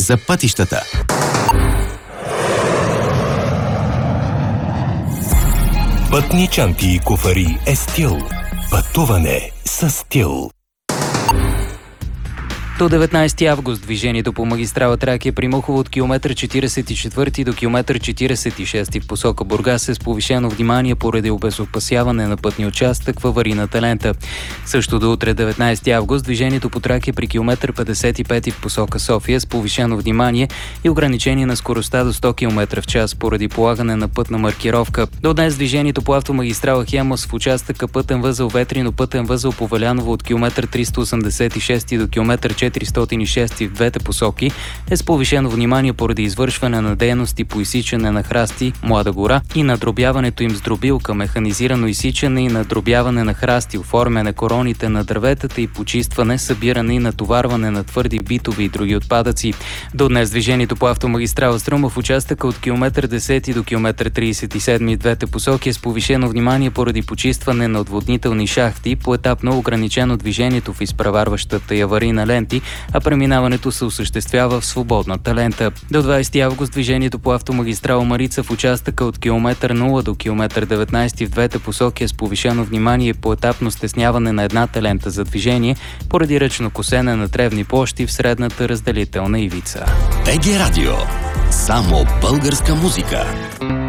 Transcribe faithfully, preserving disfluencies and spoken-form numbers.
за пътищата. Пътни чанти и куфари е стил. Пътуване с стил. До деветнайсети август движението по магистрала Тракия при Мухово от километър четирийсет и четвърти до километър четирийсет и шести в посока Бургас е с повишено внимание поради обезопасяване на пътния участък в аварийната лента. Също до утре деветнайсети август движението по Тракия при километър петдесет и пети в посока София с повишено внимание и ограничение на скоростта до сто километра в час поради полагане на пътна маркировка. До днес движението по автомагистрала Хемус в участъка пътен възел Ветрино, пътен възел Повеляново от километър триста осемдесет и шести до километър четиристотин и шести в двете посоки е с повишено внимание поради извършване на дейности по изсичане на храсти, млада гора и надробяването им с дробилка, механизирано изсичане и надробяване на храсти, оформяне короните на дърветата и почистване, събиране и натоварване на твърди битови и други отпадъци. До днес движението по автомагистрала Струма в участъка от километър десети до километър трийсет и седми в двете посоки е с повишено внимание поради почистване на отводнителни шахти, поетапно ограничено движението в изпреварващата и аварийна ленти, а преминаването се осъществява в свободната лента. До двайсети август движението по автомагистрала Марица в участъка от километър нула до километър деветнайсети в двете посоки е с повишено внимание и поетапно стесняване на едната лента за движение поради ръчно косене на тревни площи в средната разделителна ивица. БГ Радио. Само българска музика.